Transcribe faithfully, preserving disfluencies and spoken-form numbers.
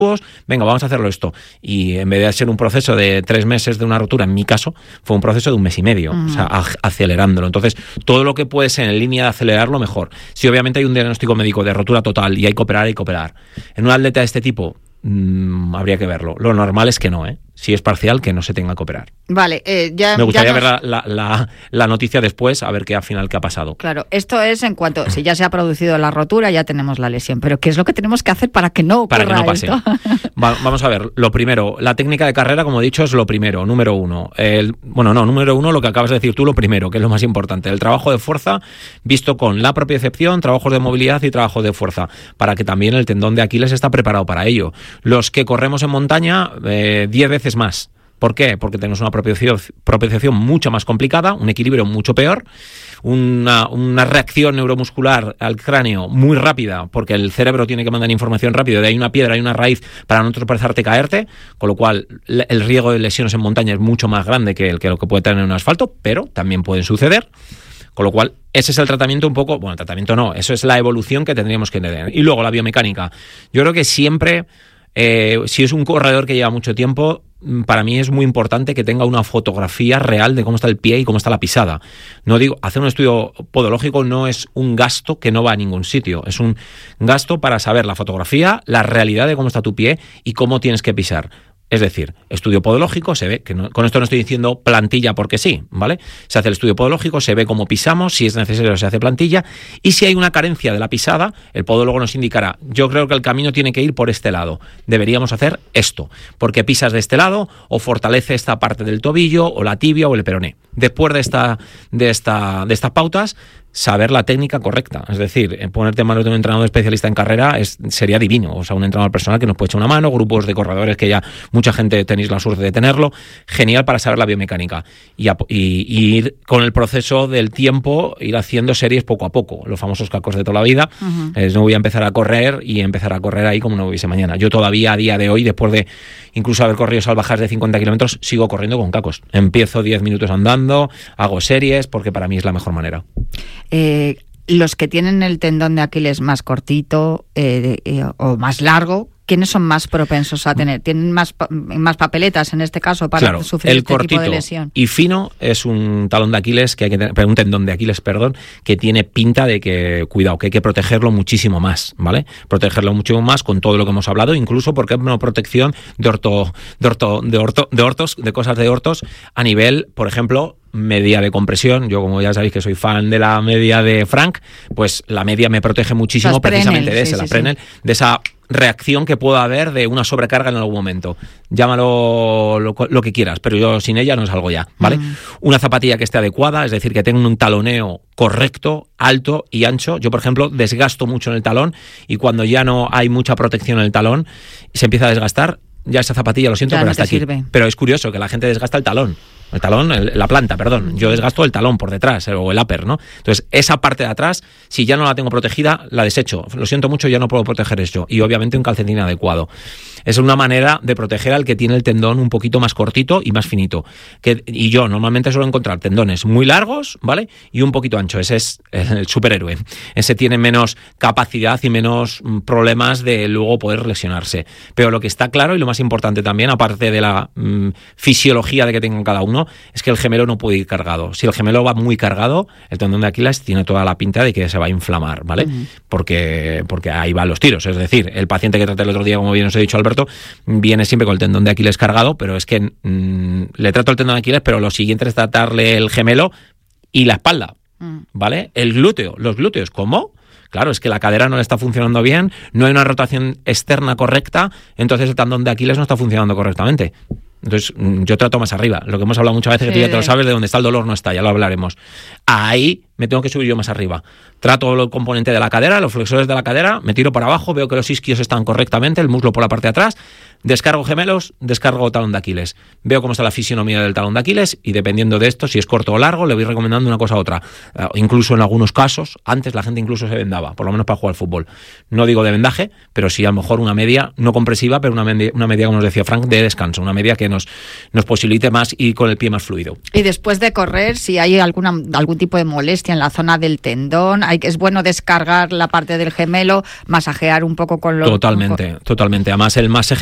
venga, vamos a hacerlo esto. Y en vez de ser un proceso de tres meses de una rotura, en mi caso, fue un proceso de un mes y medio, mm. o sea, a- acelerándolo. Entonces, todo lo que puede ser en línea de acelerarlo, mejor. Si obviamente hay un diagnóstico médico de rotura total y hay que operar, hay que operar. En un atleta de este tipo, mmm, habría que verlo. Lo normal es que no, ¿eh? Si es parcial, que no se tenga que operar. Vale, eh, ya... Me gustaría ya nos... ver la, la, la, la noticia después, a ver qué al final qué ha pasado. Claro, esto es en cuanto... Si ya se ha producido la rotura, ya tenemos la lesión. Pero ¿qué es lo que tenemos que hacer para que no ocurra Para que no pase. Va, vamos a ver, lo primero, la técnica de carrera, como he dicho, es lo primero, número uno. El, bueno, no, número uno, lo que acabas de decir tú, lo primero, que es lo más importante. El trabajo de fuerza, visto con la propiocepción, trabajos de movilidad y trabajo de fuerza, para que también el tendón de Aquiles está preparado para ello. Los que corremos en montaña, eh, diez veces más. ¿Por qué? Porque tenemos una propiocepción, propiocepción mucho más complicada, un equilibrio mucho peor, una, una reacción neuromuscular al cráneo muy rápida, porque el cerebro tiene que mandar información rápido, de ahí una piedra, hay una raíz para no tropezarte, caerte, con lo cual el riesgo de lesiones en montaña es mucho más grande que el que lo que puede tener en un asfalto, pero también pueden suceder. Con lo cual, ese es el tratamiento un poco... Bueno, el tratamiento no, eso es la evolución que tendríamos que tener. Y luego la biomecánica. Yo creo que siempre, eh, si es un corredor que lleva mucho tiempo, para mí es muy importante que tenga una fotografía real de cómo está el pie y cómo está la pisada. No digo, hacer un estudio podológico no es un gasto que no va a ningún sitio, es un gasto para saber la fotografía, la realidad de cómo está tu pie y cómo tienes que pisar. Es decir, estudio podológico, se ve, que no, con esto no estoy diciendo plantilla porque sí, ¿vale? Se hace el estudio podológico, se ve cómo pisamos, si es necesario se hace plantilla, y si hay una carencia de la pisada, el podólogo nos indicará, yo creo que el camino tiene que ir por este lado, deberíamos hacer esto, porque pisas de este lado, o fortalece esta parte del tobillo, o la tibia, o el peroné. Después de, esta, de, esta, de estas pautas, saber la técnica correcta, es decir, ponerte en manos de un entrenador especialista en carrera es, sería divino, o sea, un entrenador personal que nos puede echar una mano, grupos de corredores que ya mucha gente tenéis la suerte de tenerlo, genial para saber la biomecánica y, y, y ir con el proceso del tiempo, ir haciendo series poco a poco, los famosos cacos de toda la vida. Uh-huh. eh, no voy a empezar a correr y empezar a correr ahí como no hubiese mañana. Yo todavía a día de hoy, después de incluso haber corrido salvajes de cincuenta kilómetros, sigo corriendo con cacos, empiezo diez minutos andando, hago series porque para mí es la mejor manera. Eh, los que tienen el tendón de Aquiles más cortito eh, eh, o más largo, ¿quiénes son más propensos a tener? ¿Tienen más, más papeletas en este caso para claro, sufrir el este cortito tipo de lesión? Y fino es un talón de Aquiles que hay que tener, un tendón de Aquiles, perdón, que tiene pinta de que, cuidado, que hay que protegerlo muchísimo más, ¿vale? Protegerlo muchísimo más con todo lo que hemos hablado, incluso porque es una protección de orto, de orto, de orto, de ortos, de cosas de ortos a nivel, por ejemplo, media de compresión. Yo, como ya sabéis que soy fan de la media de Frank, pues la media me protege muchísimo. Las precisamente Fresnel, de ese, sí, la sí, Fresnel, sí. de esa reacción que pueda haber de una sobrecarga en algún momento. Llámalo lo, lo que quieras, pero yo sin ella no salgo ya, ¿vale? Mm. Una zapatilla que esté adecuada, es decir, que tenga un taloneo correcto, alto y ancho. Yo, por ejemplo, desgasto mucho en el talón y cuando ya no hay mucha protección en el talón, se empieza a desgastar, ya esa zapatilla, lo siento, ya pero no hasta aquí. Sirve. Pero es curioso que la gente desgasta el talón. El talón, el, la planta, perdón. Yo desgasto el talón por detrás, o el upper, ¿no? Entonces, esa parte de atrás, si ya no la tengo protegida, la desecho. Lo siento mucho, ya no puedo proteger eso. Y obviamente un calcetín adecuado. Es una manera de proteger al que tiene el tendón un poquito más cortito y más finito. Que, y yo normalmente suelo encontrar tendones muy largos, ¿vale? Y un poquito ancho. Ese es el superhéroe. Ese tiene menos capacidad y menos problemas de luego poder lesionarse. Pero lo que está claro y lo más importante también, aparte de la mmm, fisiología de que tengan cada uno, es que el gemelo no puede ir cargado. Si el gemelo va muy cargado, el tendón de Aquiles tiene toda la pinta de que se va a inflamar, ¿vale? Uh-huh. Porque, porque ahí van los tiros. Es decir, el paciente que traté el otro día, como bien os he dicho, Alberto, viene siempre con el tendón de Aquiles cargado, pero es que mmm, le trato el tendón de Aquiles, pero lo siguiente es tratarle el gemelo y la espalda, uh-huh. ¿vale? El glúteo, los glúteos, ¿cómo? Claro, es que la cadera no le está funcionando bien, no hay una rotación externa correcta, entonces el tendón de Aquiles no está funcionando correctamente. Entonces, yo trato más arriba. Lo que hemos hablado muchas veces, sí. que tú ya te lo sabes, de donde está el dolor no está, ya lo hablaremos. Ahí me tengo que subir yo más arriba. Trato el componente de la cadera, los flexores de la cadera, me tiro para abajo, veo que los isquios están correctamente, el muslo por la parte de atrás, Descargo gemelos, descargo talón de Aquiles. Veo cómo está la fisionomía del talón de Aquiles y dependiendo de esto, si es corto o largo, le voy recomendando una cosa u otra. Uh, incluso en algunos casos, antes la gente incluso se vendaba, por lo menos para jugar al fútbol. No digo de vendaje, pero sí a lo mejor una media no compresiva, pero una media, una media como nos decía Frank, de descanso. Una media que nos, nos posibilite más ir con el pie más fluido. Y después de correr, si hay alguna algún tipo de molestia en la zona del tendón, hay, es bueno descargar la parte del gemelo, masajear un poco con lo... Totalmente, con... totalmente. Además, el masaje